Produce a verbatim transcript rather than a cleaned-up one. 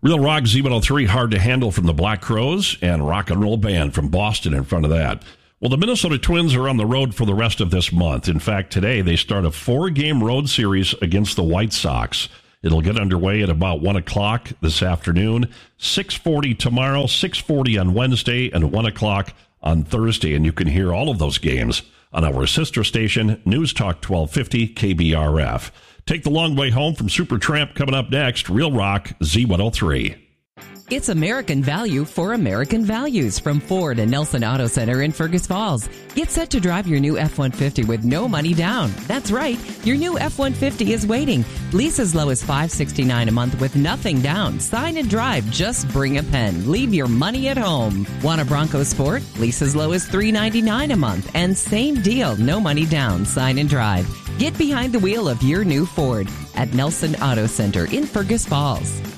Real Rock Z one oh three, Hard to Handle from the Black Crowes, and Rock and Roll Band from Boston in front of that. Well, the Minnesota Twins are on the road for the rest of this month. In fact, today they start a four-game road series against the White Sox. It'll get underway at about one o'clock this afternoon, six forty tomorrow, six forty on Wednesday, and one o'clock on Thursday. And you can hear all of those games on our sister station, News Talk twelve fifty K B R F. Take the long way home from Supertramp coming up next. Real Rock Z one oh three. It's American value for American values from Ford and Nelson Auto Center in Fergus Falls. Get set to drive your new F one fifty with no money down. That's right. Your new F one fifty is waiting. Lease as low as five hundred sixty-nine dollars a month with nothing down. Sign and drive. Just bring a pen. Leave your money at home. Want a Bronco Sport? Lease as low as three hundred ninety-nine dollars a month. And same deal. No money down. Sign and drive. Get behind the wheel of your new Ford at Nelson Auto Center in Fergus Falls.